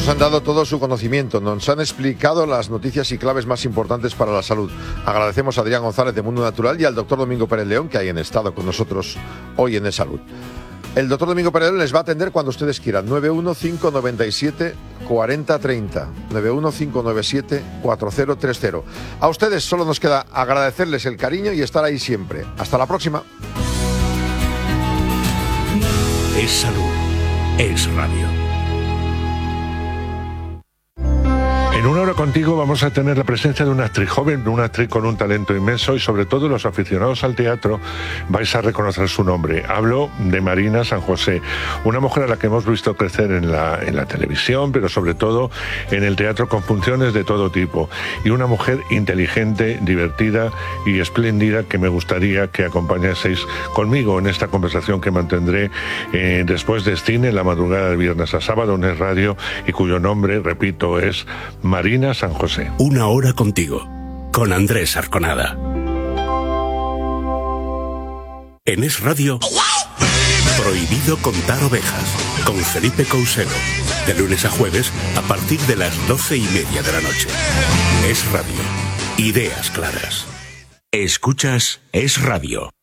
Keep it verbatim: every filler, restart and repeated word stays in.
Nos han dado todo su conocimiento, nos han explicado las noticias y claves más importantes para la salud. Agradecemos a Adrián González de Mundo Natural y al doctor Domingo Pérez León, que hayan estado con nosotros hoy en E Salud. El doctor Domingo Pérez León les va a atender cuando ustedes quieran. nueve uno cinco nueve siete cuatro cero tres cero. nueve uno cinco nueve siete cuatro cero tres cero. A ustedes solo nos queda agradecerles el cariño y estar ahí siempre. Hasta la próxima. Es Salud. Es Radio. En Una Hora Contigo vamos a tener la presencia de una actriz joven, una actriz con un talento inmenso, y sobre todo los aficionados al teatro vais a reconocer su nombre. Hablo de Marina San José, una mujer a la que hemos visto crecer en la, en la televisión, pero sobre todo en el teatro, con funciones de todo tipo, y una mujer inteligente, divertida y espléndida, que me gustaría que acompañaseis conmigo en esta conversación que mantendré eh, después de cine, en la madrugada de viernes a sábado en Es Radio, y cuyo nombre, repito, es Marina San José. Una Hora Contigo, con Andrés Arconada. En Es Radio, Prohibido contar ovejas, con Felipe Couselo. De lunes a jueves, a partir de las doce y media de la noche. Es Radio. Ideas claras. Escuchas Es Radio.